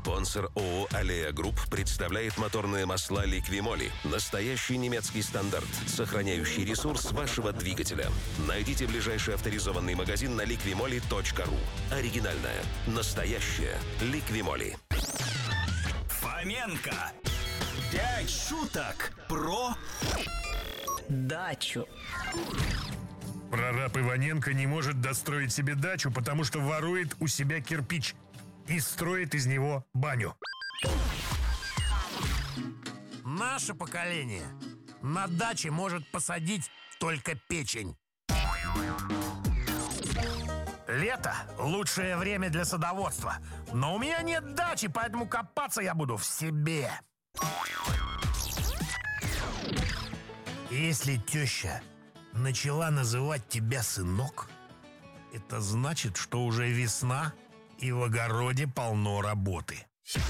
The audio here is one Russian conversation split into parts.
Спонсор ООО «Аллея Групп» представляет моторные масла «Ликвимоли». Настоящий немецкий стандарт, сохраняющий ресурс вашего двигателя. Найдите ближайший авторизованный магазин на liquimoli.ru. Оригинальная, настоящая «Ликвимоли». Фоменко. 5 шуток про дачу. Прораб Иваненко не может достроить себе дачу, потому что ворует у себя кирпич и строит из него баню. Наше поколение на даче может посадить только печень. Лето – лучшее время для садоводства. Но у меня нет дачи, поэтому копаться я буду в себе. Если теща начала называть тебя сынок, это значит, что уже весна и в огороде полно работы.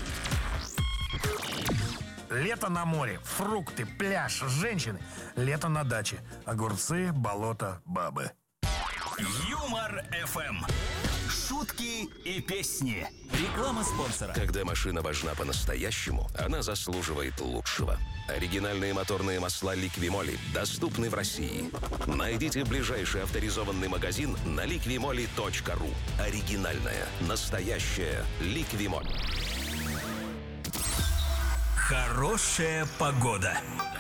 Лето на море, фрукты, пляж, женщины. Лето на даче, огурцы, болото, бабы. Юмор ФМ. Шутки и песни. Реклама спонсора. Когда машина важна по-настоящему, она заслуживает лучшего. Оригинальные моторные масла «Ликвимоли» доступны в России. Найдите ближайший авторизованный магазин на liquimoli.ru. Оригинальная, настоящая «Ликвимоль». Хорошая погода.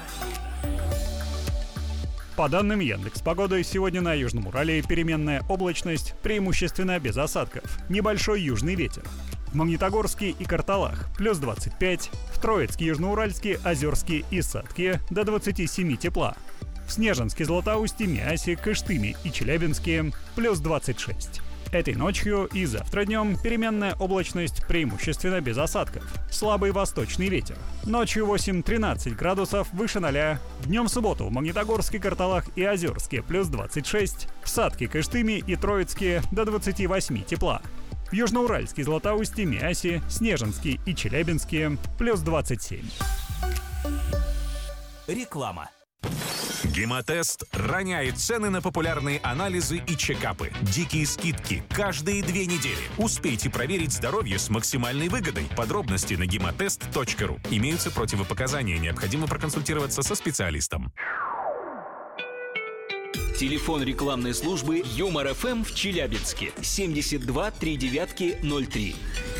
По данным Яндекс.Погоды, сегодня на Южном Урале переменная облачность, преимущественно без осадков. Небольшой южный ветер. В Магнитогорске и Карталах плюс 25, в Троицке, Южноуральске, Озерске и Сатке до 27 тепла. В Снежинске, Златоусте, Миасе, Кыштыме и Челябинске плюс 26. Этой ночью и завтра днем переменная облачность, преимущественно без осадков. Слабый восточный ветер. Ночью 8-13 градусов выше 0. Днем в субботу в Магнитогорске, Карталах и Озерске плюс 26. В Сатке, Кыштыме и Троицке до 28 тепла. В Южноуральске, Златоусте, Миасе, Снежинске и Челябинске плюс 27. Реклама. Гемотест роняет цены на популярные анализы и чекапы. Дикие скидки каждые 2 недели. Успейте проверить здоровье с максимальной выгодой. Подробности на гемотест.ру. Имеются противопоказания. Необходимо проконсультироваться со специалистом. Телефон рекламной службы Юмор ФМ в Челябинске 72 39 03.